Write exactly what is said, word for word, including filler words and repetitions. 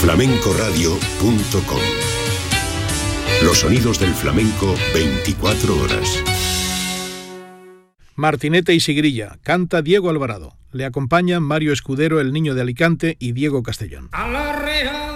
flamenco radio punto com. Los sonidos del flamenco veinticuatro horas. Martinete y Sigrilla, canta Diego Alvarado. Le acompañan Mario Escudero, el Niño de Alicante, y Diego Castellón. A la real